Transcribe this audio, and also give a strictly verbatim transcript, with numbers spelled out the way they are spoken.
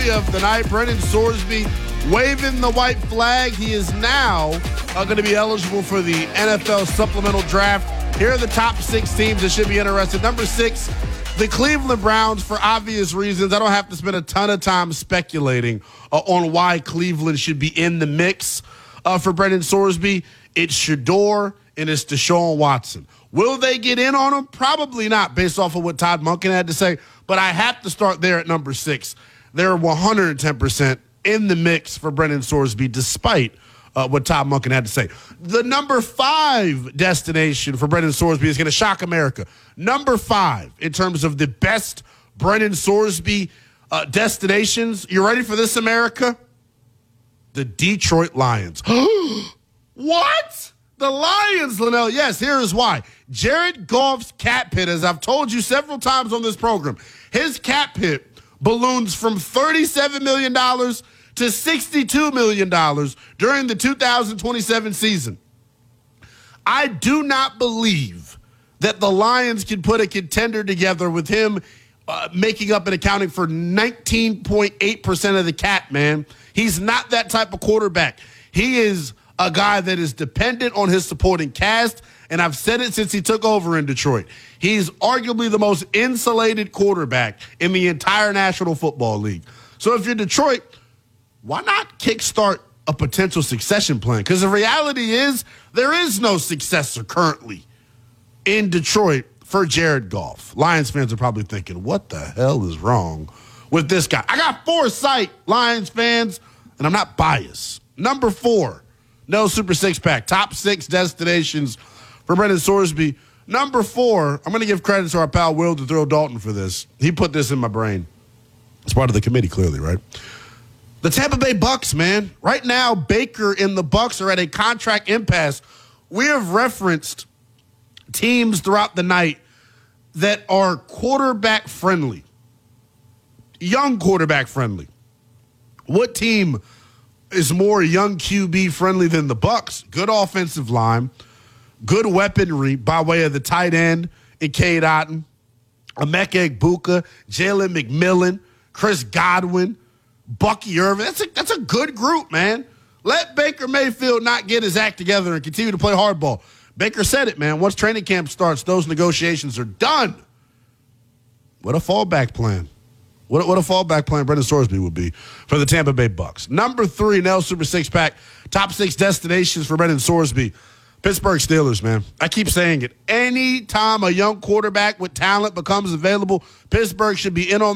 story of the night, Brendan Sorsby waving the white flag. He is now uh, going to be eligible for the N F L supplemental draft. Here are the top six teams that should be interested. Number six, the Cleveland Browns, for obvious reasons. I don't have to spend a ton of time speculating uh, on why Cleveland should be in the mix uh, for Brendan Sorsby. It's Shedeur and it's Deshaun Watson. Will they get in on him? Probably not, based off of what Todd Monken had to say. But I have to start there at number six. They're one hundred ten percent in the mix for Brendan Sorsby, despite uh, what Todd Monken had to say. The number five destination for Brendan Sorsby is going to shock America. Number five in terms of the best Brendan Sorsby uh, destinations. You ready for this, America? The Detroit Lions. What? The Lions, Linnell. Yes, here is why. Jared Goff's cap hit, as I've told you several times on this program, his cap hit balloons from thirty-seven million dollars to sixty-two million dollars during the two thousand twenty-seven season. I do not believe that the Lions can put a contender together with him uh, making up and accounting for nineteen point eight percent of the cap, man. He's not that type of quarterback. He is a guy that is dependent on his supporting cast, and I've said it since he took over in Detroit. He's arguably the most insulated quarterback in the entire National Football League. So if you're Detroit, why not kickstart a potential succession plan? Because the reality is there is no successor currently in Detroit for Jared Goff. Lions fans are probably thinking, what the hell is wrong with this guy? I got foresight, Lions fans, and I'm not biased. Number four, no Super Six Pack. Top six destinations for Brendan Sorsby. Number four, I'm going to give credit to our pal Will to throw Dalton for this. He put this in my brain. It's part of the committee, clearly, right? The Tampa Bay Bucks, man. Right now, Baker and the Bucks are at a contract impasse. We have referenced teams throughout the night that are quarterback friendly, young quarterback friendly. What team is more young Q B friendly than the Bucks? Good offensive line, good weaponry by way of the tight end in Cade Otton, Emeka Egbuka, Jalen McMillan, Chris Godwin, Bucky Irvin. That's a, that's a good group, man. Let Baker Mayfield not get his act together and continue to play hardball. Baker said it, man. Once training camp starts, those negotiations are done. What a fallback plan. What, what a fallback plan Brendan Sorsby would be for the Tampa Bay Bucks. Number three, Nell Super Six Pack. Top six destinations for Brendan Sorsby. Pittsburgh Steelers, man. I keep saying it. Anytime a young quarterback with talent becomes available, Pittsburgh should be in on